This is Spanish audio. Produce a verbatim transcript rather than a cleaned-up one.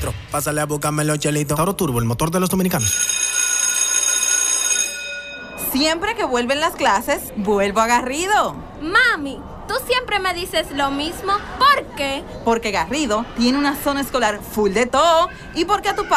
maestro, pásale a buscarme los chelitos. Tauro Turbo, el motor de los dominicanos. Siempre que vuelven las clases, vuelvo a Garrido. Mami, tú siempre me dices lo mismo. ¿Por qué? Porque Garrido tiene una zona escolar full de todo y porque a tu